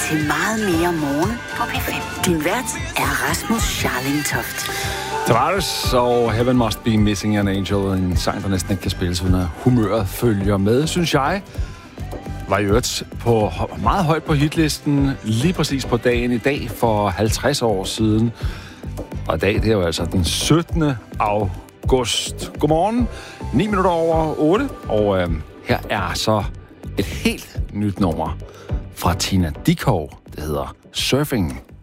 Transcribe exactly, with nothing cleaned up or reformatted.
til Meget mere morgen på P fem. Din vært er Rasmus Scharling Toft. Tavares og Heaven Must Be Missing an Angel, en sang, der næsten ikke kan spilles, uden at humøret følger med, synes jeg. Var i øvrigt på, meget højt på hitlisten lige præcis på dagen i dag for halvtreds år siden. Og i dag, det er jo altså den syttende august. Godmorgen, ni minutter over otte, og øh, her er så et helt nyt nummer fra Tina Dickow. Det hedder Surfing.